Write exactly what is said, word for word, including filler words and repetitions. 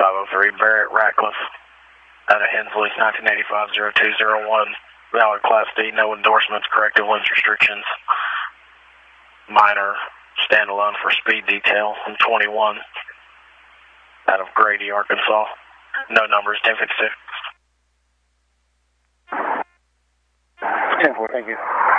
five oh three Barrett Ratcliffe out of Hensley, nineteen eighty-five oh two oh one. Valid Class D, no endorsements, corrective length restrictions. Minor standalone for speed detail from twenty-one out of Grady, Arkansas. No numbers, ten fifty-six. ten four, thank you.